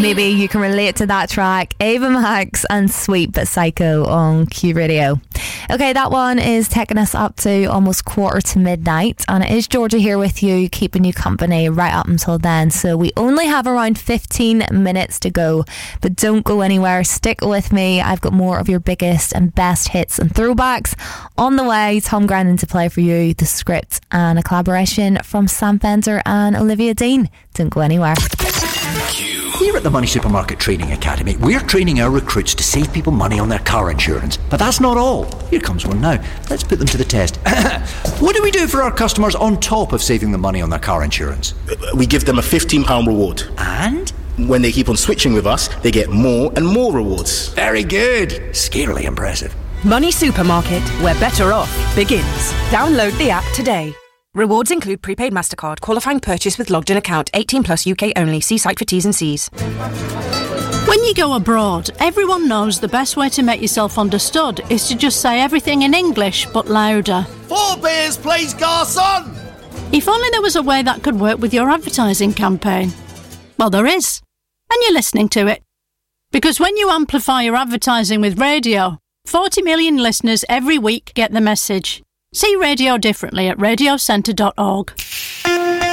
Maybe you can relate to that track. Ava Max and Sweet But Psycho on Q Radio. Okay, that one is taking us up to almost midnight, and it is Georgia here with you, keeping you company right up until then. So we only have around 15 minutes to go, but don't go anywhere. Stick with me. I've got more of your biggest and best hits and throwbacks on the way. Tom Grennan to play for you, the script, and a collaboration from Sam Fender and Olivia Dean. Don't go anywhere. Here at the Money Supermarket Training Academy, we're training our recruits to save people money on their car insurance. But that's not all. Here comes one now. Let's put them to the test. What do we do for our customers on top of saving them money on their car insurance? We give them a £15 reward. And? When they keep on switching with us, they get more and more rewards. Very good. Scarily impressive. Money Supermarket, where better off begins. Download the app today. Rewards include prepaid MasterCard, qualifying purchase with logged in account, 18 plus UK only. See site for T's and C's. When you go abroad, everyone knows the best way to make yourself understood is to just say everything in English, but louder. 4 beers, please, garçon! If only there was a way that could work with your advertising campaign. Well, there is. And you're listening to it. Because when you amplify your advertising with radio, 40 million listeners every week get the message. See radio differently at radiocentre.org.